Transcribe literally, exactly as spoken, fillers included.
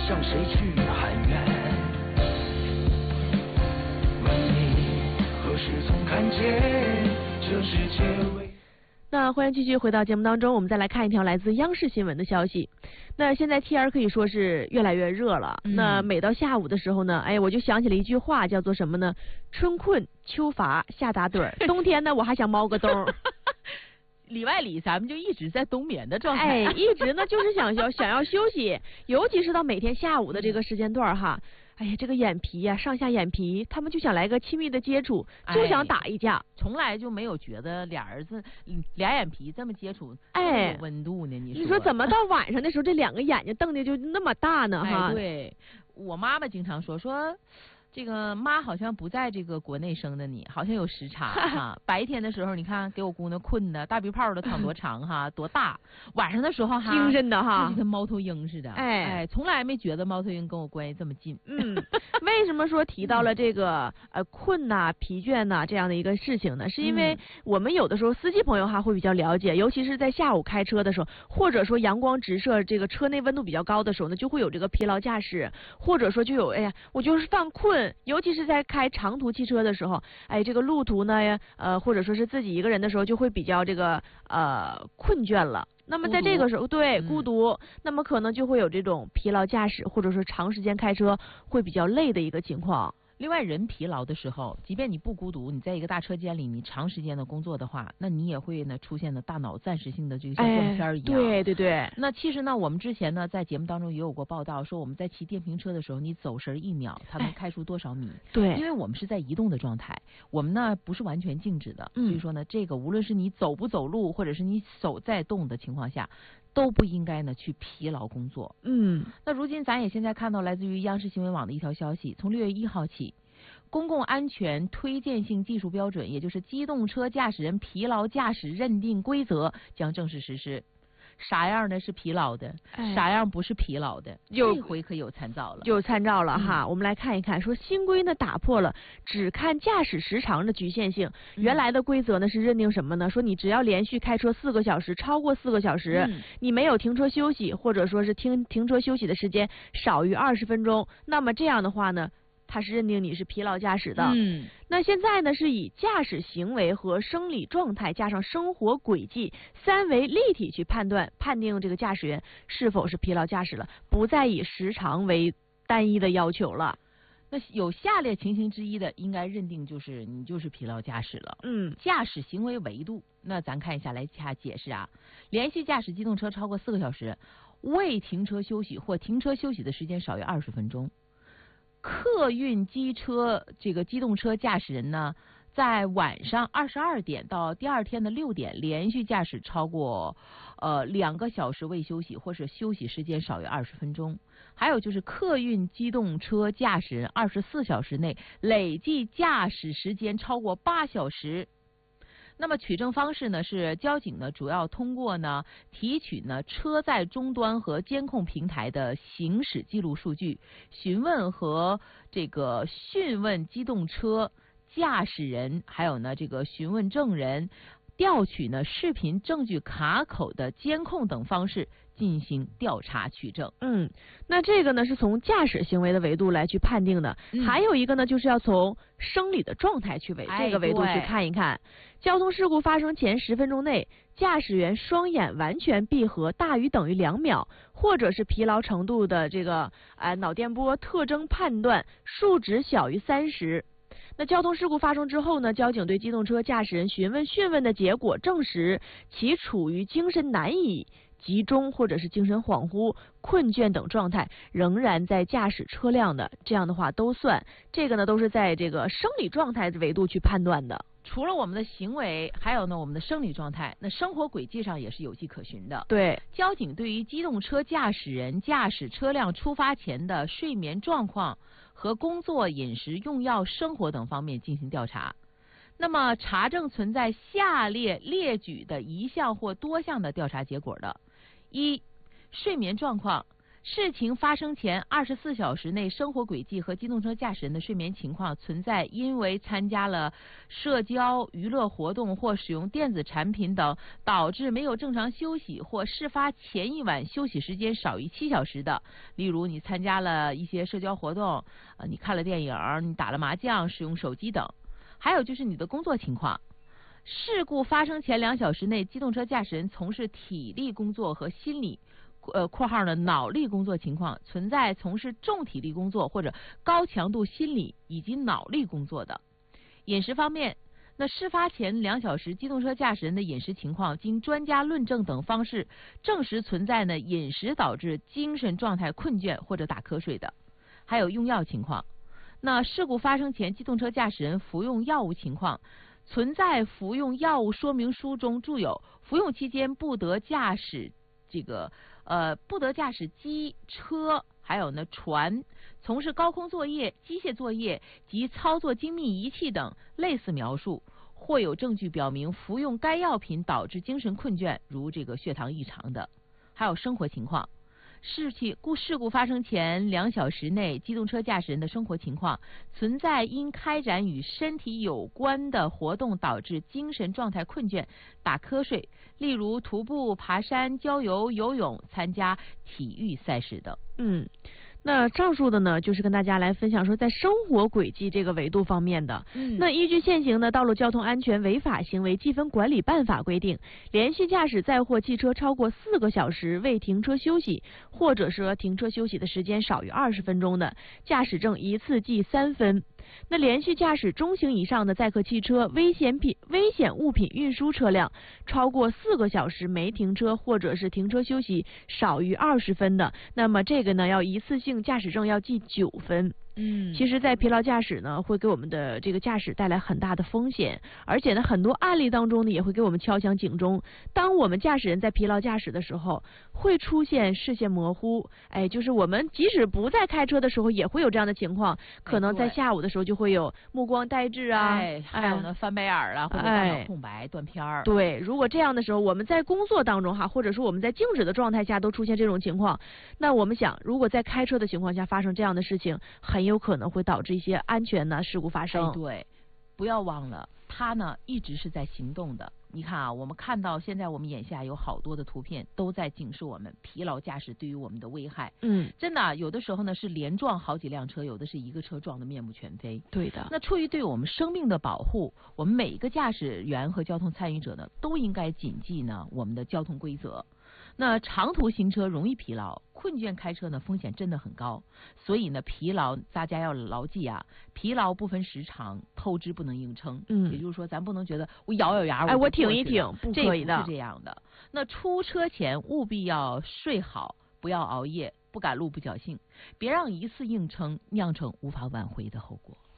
向谁去喊冤？问你何时曾看见这世界为？ 那欢迎继续回到节目当中，我们再来看一条来自央视新闻的消息。那现在天儿可以说是越来越热了，嗯、那每到下午的时候呢，哎，我就想起了一句话，叫做什么呢？春困秋乏夏打盹儿，冬天呢我还想猫个冬。 里外里咱们就一直在冬眠的状态， 哎，一直呢就是想要想要休息，尤其是到每天下午的这个时间段哈。哎呀，这个眼皮呀、啊，上下眼皮，他们就想来个亲密的接触，就想打一架， 哎、从来就没有觉得俩儿子俩眼皮这么接触， 哎， 有温度呢。你说， 你说怎么到晚上的时候，这两个眼睛瞪的就那么大呢？哈、 哎，对，我妈妈经常说说。这个妈好像不在这个国内生的你，好像有时差哈。白天的时候，你看给我姑娘困的大鼻泡都淌多长哈，多大；晚上的时候哈， 精神的哈， 就跟猫头鹰似的。哎哎，从来没觉得猫头鹰跟我关系这么近。 嗯，为什么说提到了这个呃困呐、疲倦呐这样的一个事情呢？是因为我们有的时候司机朋友哈会比较了解，尤其是在下午开车的时候，或者说阳光直射，这个车内温度比较高的时候呢，就会有这个疲劳驾驶，或者说就有哎呀，我就是犯困。尤其是在开长途汽车的时候，哎，这个路途呢，呃，或者说是自己一个人的时候，就会比较这个呃困倦了。那么在这个时候，对、嗯、孤独，那么可能就会有这种疲劳驾驶，或者说长时间开车会比较累的一个情况。 另外，人疲劳的时候，即便你不孤独，你在一个大车间里，你长时间的工作的话，那你也会呢出现的大脑暂时性的这个像断片一样。 哎、对对对。 那其实呢，我们之前呢在节目当中也有过报道，说我们在骑电瓶车的时候，你走神一秒，它能开出多少米？ 哎、对， 因为我们是在移动的状态，我们呢不是完全静止的，嗯、所以说呢，这个无论是你走不走路，或者是你手在动的情况下，都不应该呢去疲劳工作。 嗯， 那如今咱也现在看到来自于央视新闻网的一条消息，从六月一号起。公共安全推荐性技术标准，也就是机动车驾驶人疲劳驾驶认定规则将正式实施。啥样的是疲劳的，哎、啥样不是疲劳的，这回可有参照了， 有参照了哈、嗯。我们来看一看，说新规呢打破了只看驾驶时长的局限性。嗯、原来的规则呢是认定什么呢？说你只要连续开车四个小时，超过四个小时，嗯、你没有停车休息，或者说是停停车休息的时间少于二十分钟，那么这样的话呢？它是认定你是疲劳驾驶的。 嗯， 那现在呢是以驾驶行为和生理状态加上生活轨迹三维立体去判断判定这个驾驶员是否是疲劳驾驶了，不再以时长为单一的要求了。 那有下列情形之一的，应该认定就是你就是疲劳驾驶了。 嗯， 驾驶行为维度，那咱看一下来下解释啊。连续驾驶机动车超过四个小时，未停车休息或停车休息的时间少于二十分钟。客运机车这个机动车驾驶人呢，在晚上二十二点到第二天的六点连续驾驶超过呃两个小时未休息，或是休息时间少于二十分钟。还有就是客运机动车驾驶人二十四小时内累计驾驶时间超过八小时。那么取证方式呢是交警呢主要通过呢提取呢车载终端和监控平台的行驶记录数据，询问和这个讯问机动车驾驶人，还有呢这个询问证人，调取呢视频证据卡口的监控等方式进行调查取证。 嗯，那这个呢是从驾驶行为的维度来去判定的，嗯、还有一个呢就是要从生理的状态去维、哎、这个维度去看一看。交通事故发生前十分钟内，驾驶员双眼完全闭合大于等于两秒，或者是疲劳程度的这个呃脑电波特征判断数值小于三十。那交通事故发生之后呢，交警对机动车驾驶人询问讯问的结果证实其处于精神难以集中或者是精神恍惚、困倦等状态，仍然在驾驶车辆的，这样的话都算。这个呢都是在这个生理状态的维度去判断的。 除了我们的行为，还有呢我们的生理状态，那生活轨迹上也是有迹可循的。 对， 交警对于机动车驾驶人驾驶车辆出发前的睡眠状况和工作、饮食、用药、生活等方面进行调查。那么查证存在下列列举的一项或多项的调查结果的：一、睡眠状况， 事情发生前二十四小时内，生活轨迹和机动车驾驶人的睡眠情况存在因为参加了社交娱乐活动或使用电子产品等导致没有正常休息，或事发前一晚休息时间少于七小时的，例如你参加了一些社交活动，呃，你看了电影，你打了麻将，使用手机等。还有就是你的工作情况。事故发生前两小时内，机动车驾驶人从事体力工作和心理呃（括号呢脑力工作情况）存在从事重体力工作或者高强度心理以及脑力工作的。饮食方面，那事发前两小时，机动车驾驶人的饮食情况经专家论证等方式证实存在呢饮食导致精神状态困倦或者打瞌睡的。还有用药情况，那事故发生前，机动车驾驶人服用药物情况。存在服用药物说明书中注有服用期间不得驾驶这个呃不得驾驶机车，还有呢船，从事高空作业、机械作业及操作精密仪器等类似描述，或有证据表明服用该药品导致精神困倦，如这个血糖异常的。还有生活情况。事情故事故发生前两小时内，机动车驾驶人的生活情况存在因开展与身体有关的活动导致精神状态困倦、打瞌睡，例如徒步、爬山、郊游、游泳、参加体育赛事等。 嗯。那上述的呢，就是跟大家来分享说，在生活轨迹这个维度方面的。 嗯， 那依据现行的《道路交通安全违法行为记分管理办法》规定，连续驾驶载货汽车超过四个小时未停车休息，或者说停车休息的时间少于二十分钟的，驾驶证一次记三分。那连续驾驶中型以上的载客汽车、危险品、危险物品运输车辆超过四个小时没停车，或者是停车休息少于二十分的，那么这个呢要一次性驾驶证要记九分。 嗯， 其实，在疲劳驾驶呢，会给我们的这个驾驶带来很大的风险，而且呢，很多案例当中呢，也会给我们敲响警钟。当我们驾驶人在疲劳驾驶的时候，会出现视线模糊，哎，就是我们即使不在开车的时候，也会有这样的情况，可能在下午的时候就会有目光呆滞啊， 哎，还有呢翻白眼儿啊，或者大脑空白、断片儿。 对，如果这样的时候，我们在工作当中哈，或者说我们在静止的状态下都出现这种情况，那我们想，如果在开车的情况下发生这样的事情，很有可能会导致一些安全的事故发生。 哎，对，不要忘了，它呢一直是在行动的。你看啊，我们看到现在我们眼下有好多的图片都在警示我们疲劳驾驶对于我们的危害。 嗯， 真的，有的时候呢是连撞好几辆车，有的是一个车撞得面目全非。 对的。 那出于对我们生命的保护，我们每一个驾驶员和交通参与者呢，都应该谨记呢我们的交通规则。那长途行车容易疲劳，困倦开车呢风险真的很高，所以呢疲劳大家要牢记啊，疲劳不分时长，透支不能硬撑。 嗯， 也就是说咱不能觉得我咬咬牙， 哎，我挺一挺， 不可以的， 这不是这样的。那出车前务必要睡好，不要熬夜，不赶路不侥幸，别让一次硬撑酿成无法挽回的后果。